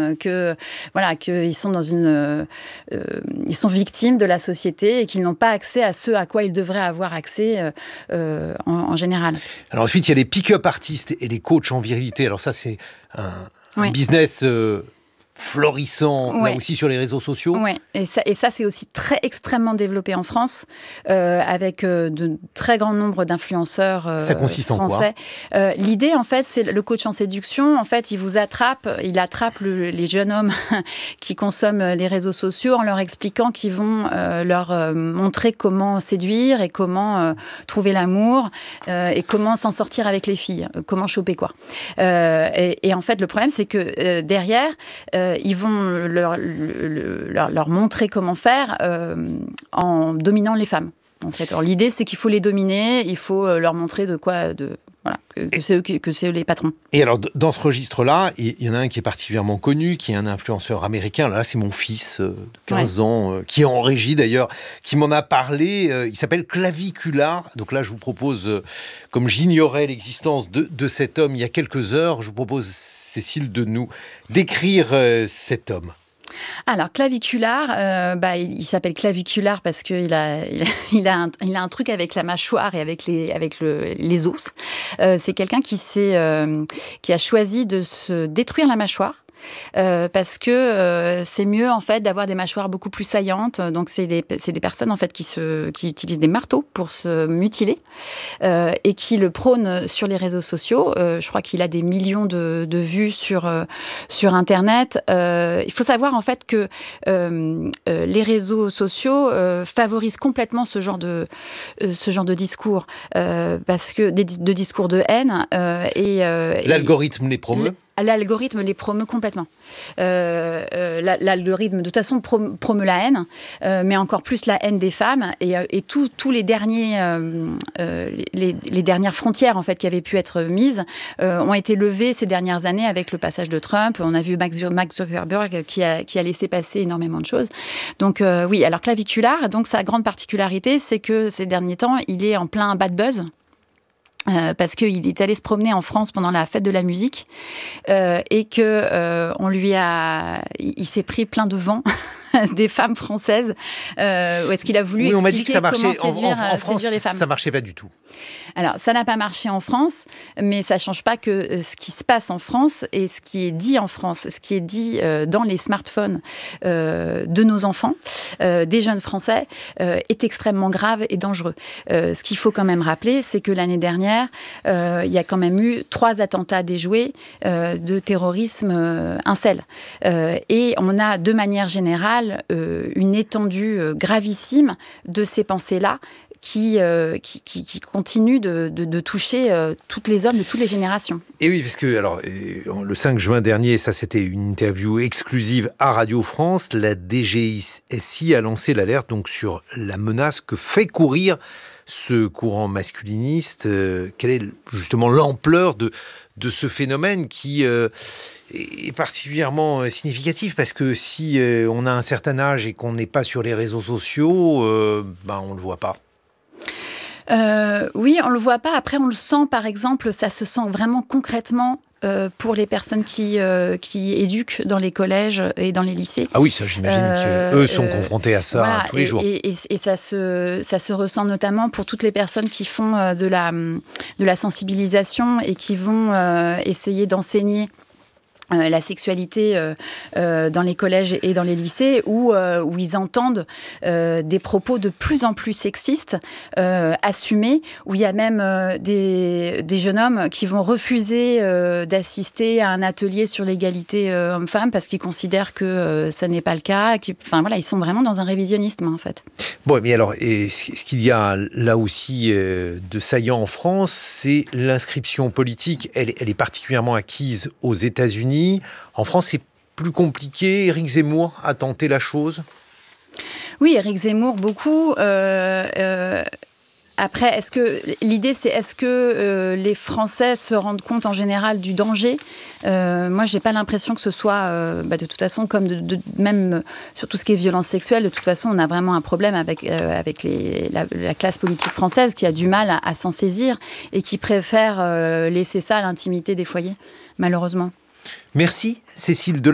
qu'ils sont ils sont victimes de la société et qu'ils n'ont pas accès à ce à quoi ils devraient avoir accès en général. Alors ensuite, il y a les pick-up artistes et les coachs en virilité. Alors ça, c'est un business florissant, là aussi sur les réseaux sociaux. Oui, et ça c'est aussi extrêmement développé en France, avec de très grand nombre d'influenceurs ça consiste français. En quoi L'idée, en fait, c'est le coach en séduction. En fait, il attrape les jeunes hommes qui consomment les réseaux sociaux en leur expliquant qu'ils vont leur montrer comment séduire et comment trouver l'amour et comment s'en sortir avec les filles, comment choper quoi. Et en fait, le problème, c'est que derrière, ils vont leur montrer comment faire en dominant les femmes. En fait. Alors, l'idée, c'est qu'il faut les dominer, il faut leur montrer que c'est eux les patrons. Et alors, dans ce registre-là, il y en a un qui est particulièrement connu, qui est un influenceur américain. Là, c'est mon fils de 15 ans, qui est en régie d'ailleurs, qui m'en a parlé. Il s'appelle Claviculaar. Donc là, je vous propose, comme j'ignorais l'existence de cet homme il y a quelques heures, je vous propose, Cécile, de nous décrire cet homme. Alors, Claviculaar, il s'appelle Claviculaar parce qu'il a un truc avec la mâchoire et avec les os. C'est quelqu'un qui a choisi de se détruire la mâchoire. Parce que c'est mieux en fait d'avoir des mâchoires beaucoup plus saillantes. Donc c'est des personnes en fait qui utilisent des marteaux pour se mutiler et qui le prônent sur les réseaux sociaux. Je crois qu'il a des millions de vues sur Internet. Il faut savoir en fait que les réseaux sociaux favorisent complètement ce genre de discours parce que de discours de haine l'algorithme les promeut. L'algorithme les promeut complètement. L'algorithme, de toute façon, promeut la haine, mais encore plus la haine des femmes. Et tous les dernières frontières en fait, qui avaient pu être mises ont été levées ces dernières années avec le passage de Trump. On a vu Mark Zuckerberg qui a laissé passer énormément de choses. Donc oui, alors Claviculaar, donc sa grande particularité, c'est que ces derniers temps, il est en plein bad buzz. Parce qu'il est allé se promener en France pendant la fête de la musique et que il s'est pris plein de vent des femmes françaises. Est-ce qu'il a voulu expliquer on m'a dit que ça marchait comment séduire les femmes. Ça marchait pas du tout. Alors, ça n'a pas marché en France, mais ça change pas que ce qui se passe en France et ce qui est dit en France, ce qui est dit dans les smartphones de nos enfants, des jeunes Français, est extrêmement grave et dangereux. Ce qu'il faut quand même rappeler, c'est que l'année dernière, il y a quand même eu 3 attentats déjoués de terrorisme incel. Et on a, de manière générale, une étendue gravissime de ces pensées-là qui continue de toucher toutes les hommes de toutes les générations. Et oui, parce que le 5 juin dernier, ça c'était une interview exclusive à Radio France, la DGSI a lancé l'alerte donc sur la menace que fait courir ce courant masculiniste. Quelle est justement l'ampleur de ce phénomène qui est particulièrement significatif, parce que si on a un certain âge et qu'on n'est pas sur les réseaux sociaux, on le voit pas. Oui, on le voit pas. Après, on le sent, par exemple, ça se sent vraiment concrètement pour les personnes qui éduquent dans les collèges et dans les lycées. Ah oui, ça j'imagine qu'eux sont confrontés à ça tous les jours. Et ça se ressent notamment pour toutes les personnes qui font de la sensibilisation et qui vont essayer d'enseigner la sexualité dans les collèges et dans les lycées où ils entendent des propos de plus en plus sexistes assumés, où il y a même des jeunes hommes qui vont refuser d'assister à un atelier sur l'égalité homme-femme parce qu'ils considèrent que ça n'est pas le cas. Ils sont vraiment dans un révisionnisme en fait. Bon, mais alors, ce qu'il y a là aussi de saillant en France, c'est l'inscription politique. Elle est particulièrement acquise aux États-Unis. En France, c'est plus compliqué. Éric Zemmour a tenté la chose. Oui, Éric Zemmour, beaucoup. Après, l'idée, c'est est-ce que les Français se rendent compte en général du danger ? Moi, j'ai pas l'impression que ce soit, de toute façon, comme même sur tout ce qui est violence sexuelle, de toute façon, on a vraiment un problème avec la classe politique française qui a du mal à s'en saisir et qui préfère laisser ça à l'intimité des foyers, malheureusement. Merci, Cécile